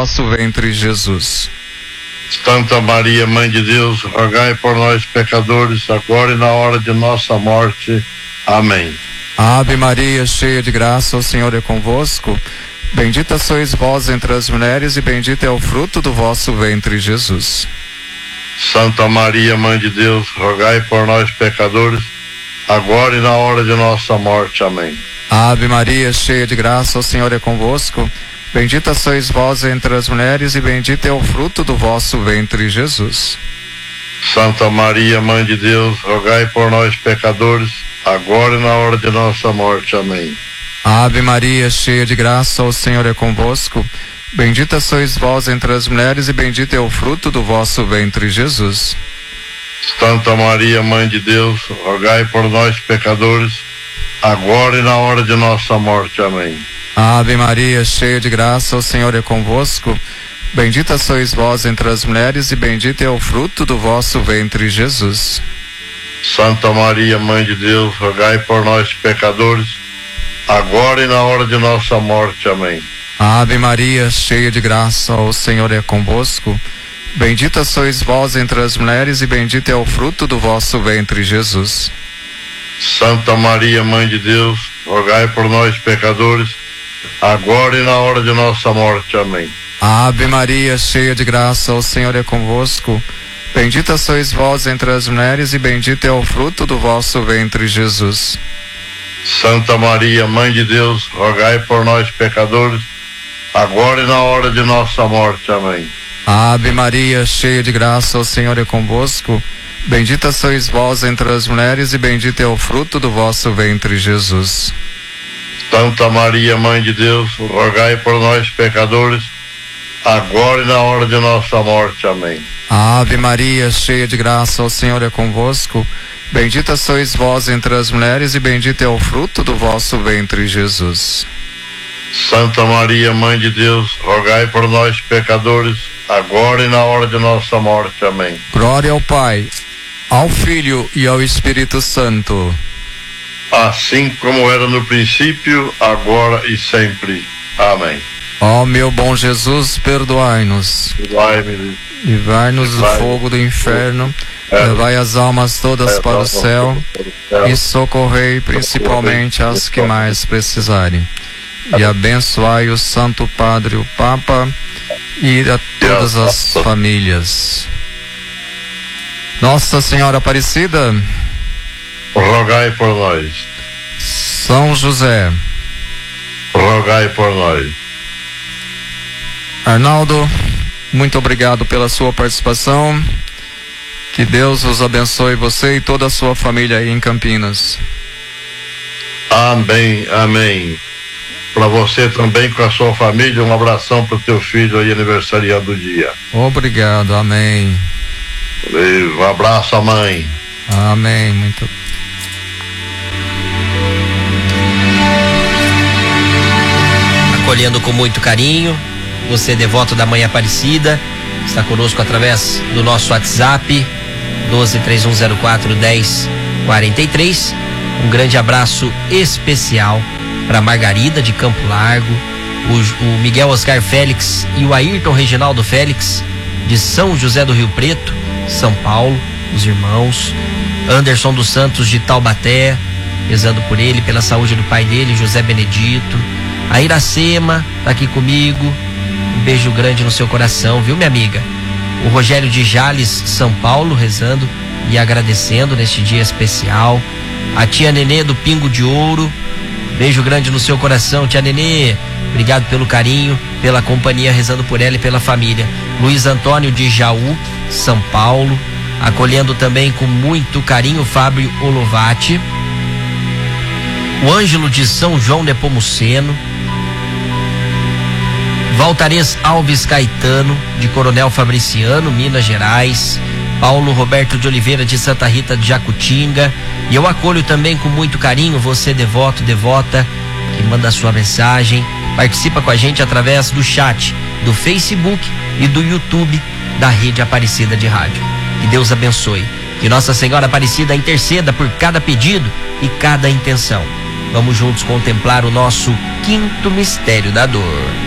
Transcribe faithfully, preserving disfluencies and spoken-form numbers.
nosso ventre, Jesus. Santa Maria, Mãe de Deus, rogai por nós, pecadores, agora e na hora de nossa morte. Amém. Ave Maria, cheia de graça, o Senhor é convosco. Bendita sois vós entre as mulheres e bendito é o fruto do vosso ventre, Jesus. Santa Maria, Mãe de Deus, rogai por nós, pecadores, agora e na hora de nossa morte. Amém. Ave Maria, cheia de graça, o Senhor é convosco. Bendita sois vós entre as mulheres e bendito é o fruto do vosso ventre, Jesus. Santa Maria, Mãe de Deus, rogai por nós, pecadores, agora e na hora de nossa morte. Amém. Ave Maria, cheia de graça, o Senhor é convosco. Bendita sois vós entre as mulheres e bendito é o fruto do vosso ventre, Jesus. Santa Maria, Mãe de Deus, rogai por nós, pecadores, agora e na hora de nossa morte. Amém. Ave Maria, cheia de graça, o Senhor é convosco. Bendita sois vós entre as mulheres e bendito é o fruto do vosso ventre, Jesus. Santa Maria, Mãe de Deus, rogai por nós, pecadores, agora e na hora de nossa morte. Amém. Ave Maria, cheia de graça, o Senhor é convosco. Bendita sois vós entre as mulheres e bendito é o fruto do vosso ventre, Jesus. Santa Maria, Mãe de Deus, rogai por nós, pecadores, agora e na hora de nossa morte. Amém. Ave Maria, cheia de graça, o Senhor é convosco. Bendita sois vós entre as mulheres e bendito é o fruto do vosso ventre, Jesus. Santa Maria, Mãe de Deus, rogai por nós, pecadores, agora e na hora de nossa morte. Amém. Ave Maria, cheia de graça, o Senhor é convosco. Bendita sois vós entre as mulheres e bendito é o fruto do vosso ventre, Jesus. Santa Maria, Mãe de Deus, rogai por nós, pecadores, agora e na hora de nossa morte. Amém. Ave Maria, cheia de graça, o Senhor é convosco. Bendita sois vós entre as mulheres e bendito é o fruto do vosso ventre, Jesus. Santa Maria, Mãe de Deus, rogai por nós, pecadores, agora e na hora de nossa morte. Amém. Glória ao Pai, ao Filho e ao Espírito Santo. Assim como era no princípio, agora e sempre. Amém. Ó meu bom Jesus, perdoai-nos. Perdoai-me. Livrai-nos do fogo do inferno. É. Levai as almas todas é, para o céu e socorrei principalmente as que mais precisarem. E abençoai o Santo Padre, o Papa, e a todas as famílias. Nossa Senhora Aparecida, rogai por nós. São José, rogai por nós. Arnaldo, muito obrigado pela sua participação. Que Deus os abençoe, você e toda a sua família aí em Campinas. Amém, amém. Para você também, com a sua família, um abração para o teu filho aí, aniversariando do dia. Obrigado, amém. Um abraço à mãe. Amém, muito. Acolhendo com muito carinho, você devoto da Mãe Aparecida, está conosco através do nosso WhatsApp, doze, três um zero quatro, dez, quarenta e três. Um grande abraço especial para Margarida de Campo Largo, o, o Miguel Oscar Félix e o Ayrton Reginaldo Félix de São José do Rio Preto, São Paulo, os irmãos. Anderson dos Santos de Taubaté, rezando por ele, pela saúde do pai dele, José Benedito. A Iracema tá aqui comigo, um beijo grande no seu coração, viu, minha amiga? O Rogério de Jales, São Paulo, rezando e agradecendo neste dia especial. A tia Nenê do Pingo de Ouro, beijo grande no seu coração, tia Nenê. Obrigado pelo carinho, pela companhia, rezando por ela e pela família. Luiz Antônio de Jaú, São Paulo, acolhendo também com muito carinho Fábio Olovati. O Ângelo de São João Nepomuceno. Valtarez Alves Caetano, de Coronel Fabriciano, Minas Gerais. Paulo Roberto de Oliveira, de Santa Rita de Jacutinga. E eu acolho também com muito carinho você, devoto, devota, que manda a sua mensagem, participa com a gente através do chat, do Facebook e do YouTube da Rede Aparecida de Rádio. Que Deus abençoe. Que Nossa Senhora Aparecida interceda por cada pedido e cada intenção. Vamos juntos contemplar o nosso quinto mistério da dor.